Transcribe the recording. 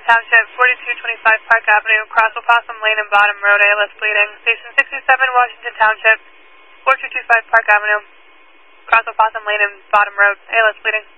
Township, 4225 Park Avenue, cross Opossum Lane and Bottom Road, ALS bleeding. Station 67, Washington Township, 4225 Park Avenue, cross Opossum Lane and Bottom Road, ALS bleeding.